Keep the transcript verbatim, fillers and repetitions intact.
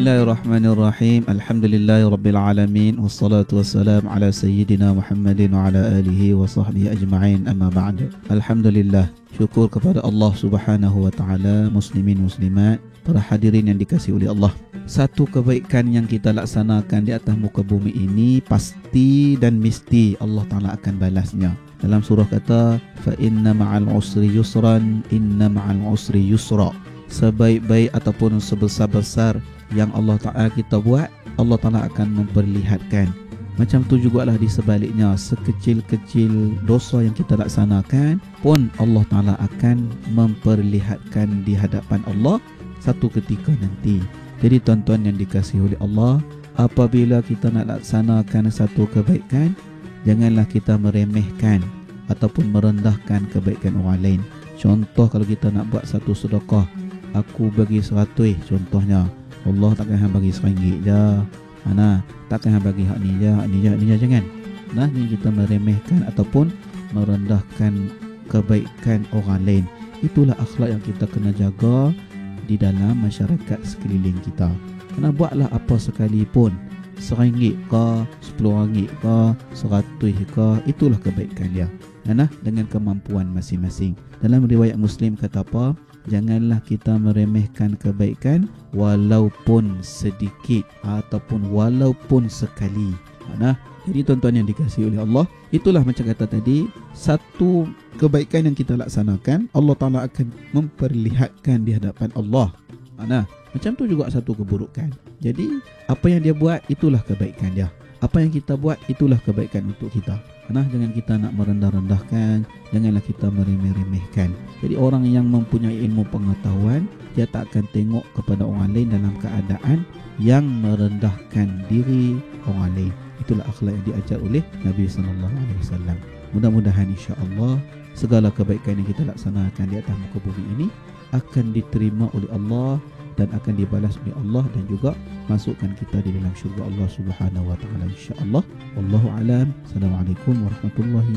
Bismillahirrahmanirrahim. Alhamdulillahirabbil alamin wassalatu wassalamu ala sayyidina Muhammadin wa ala alihi wa sahbihi ajma'in. Amma ba'd. Alhamdulillah, syukur kepada Allah Subhanahu wa taala, muslimin muslimat, para hadirin yang dikasihi oleh Allah. Satu kebaikan yang kita laksanakan di atas muka bumi ini pasti dan mesti Allah Taala akan balasnya. Dalam surah kata, fa inna ma'al usri yusran, inna ma'al usri yusra. Sebaik-baik ataupun sebesar-besar yang Allah Ta'ala kita buat, Allah Ta'ala akan memperlihatkan. Macam tu jugalah di sebaliknya, sekecil-kecil dosa yang kita laksanakan pun Allah Ta'ala akan memperlihatkan di hadapan Allah satu ketika nanti. Jadi tuan-tuan yang dikasihi oleh Allah, apabila kita nak laksanakan satu kebaikan, janganlah kita meremehkan ataupun merendahkan kebaikan orang lain. Contoh, kalau kita nak buat satu sedekah, aku bagi seratus contohnya, Allah takkan hang bagi seringgit je. Mana takkan hang bagi hak ni je, hak ni je, hak ni je, jangan. Nah, ni kita meremehkan ataupun merendahkan kebaikan orang lain. Itulah akhlak yang kita kena jaga di dalam masyarakat sekeliling kita. Kena buatlah apa sekalipun, seringgit ke, sepuluh ringgit ke, seratus ke, itulah kebaikan dia. Nah, dengan kemampuan masing-masing. Dalam riwayat Muslim kata apa? Janganlah kita meremehkan kebaikan walaupun sedikit ataupun walaupun sekali. Nah, jadi tuan-tuan yang dikasihi oleh Allah, itulah macam kata tadi, satu kebaikan yang kita laksanakan, Allah Ta'ala akan memperlihatkan di hadapan Allah. Nah, macam tu juga satu keburukan. Jadi, apa yang dia buat, itulah kebaikan dia. Apa yang kita buat, itulah kebaikan untuk kita. Nah, jangan kita nak merendah-rendahkan, janganlah kita meremeh-remehkan. Jadi orang yang mempunyai ilmu pengetahuan, dia tak akan tengok kepada orang lain dalam keadaan yang merendahkan diri orang lain. Itulah akhlak yang diajar oleh Nabi sallallahu alaihi wasallam. Mudah-mudahan insya-Allah segala kebaikan yang kita laksanakan di atas muka bumi ini akan diterima oleh Allah dan akan dibalas oleh Allah, dan juga masukkan kita di dalam syurga Allah Subhanahu wa taala insya-Allah. Wallahu a'lam. Assalamualaikum warahmatullahi